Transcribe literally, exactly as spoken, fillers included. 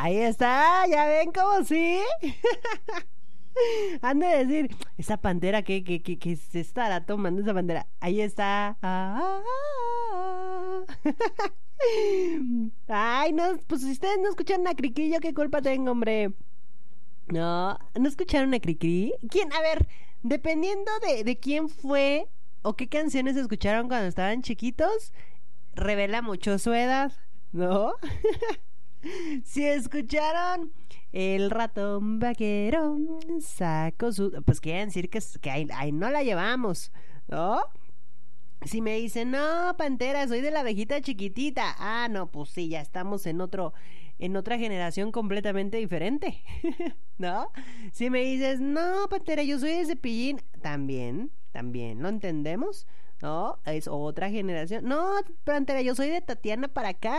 Ahí está, ya ven cómo sí. Han de decir, esa pantera que, que, que, que se estará tomando esa pantera. Ahí está. Ah, ah, ah. Ay, no, pues si ustedes no escuchan a Cricri, ¿yo qué culpa tengo, hombre? No, ¿no escucharon a Cricri? ¿Quién? A ver, dependiendo de, de quién fue o qué canciones escucharon cuando estaban chiquitos, revela mucho su edad, ¿no? Si escucharon el ratón vaquero sacó su... Pues quiere decir que, que ahí, ahí no la llevamos, ¿no? Si me dicen, no, Pantera, soy de la abejita chiquitita. Ah, no, pues sí, ya estamos en otro, en otra generación completamente diferente, ¿no? Si me dices, no, Pantera, yo soy de Cepillín, también, también, ¿lo entendemos? ¿No? Es otra generación. No, Pantera, yo soy de Tatiana para acá.